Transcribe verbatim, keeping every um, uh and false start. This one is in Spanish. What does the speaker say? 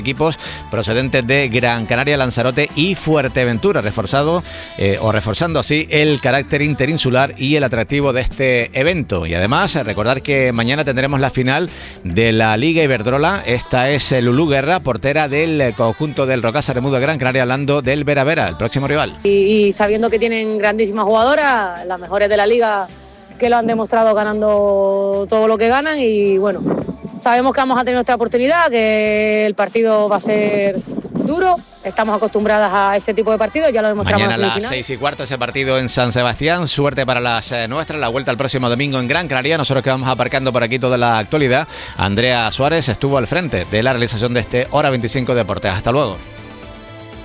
Equipos procedentes de Gran Canaria, Lanzarote y Fuerteventura, reforzado eh, o reforzando así el carácter interinsular y el atractivo de este evento. Y además recordar que mañana tendremos la final de la Liga Iberdrola. Esta es Lulú Guerra, portera del conjunto del Rocasa Remudo de Gran Canaria, hablando del Vera Vera, el próximo rival. Y, y sabiendo que tienen grandísimas jugadoras, las mejores de la liga, que lo han demostrado ganando todo lo que ganan, y bueno, sabemos que vamos a tener nuestra oportunidad, que el partido va a ser duro. Estamos acostumbradas a ese tipo de partidos, ya lo demostramos. Mañana a las seis y cuarto ese partido en San Sebastián. Suerte para las eh, nuestras. La vuelta el próximo domingo en Gran Canaria. Nosotros que vamos aparcando por aquí toda la actualidad. Andrea Suárez estuvo al frente de la realización de este Hora veinticinco Deportes. Hasta luego.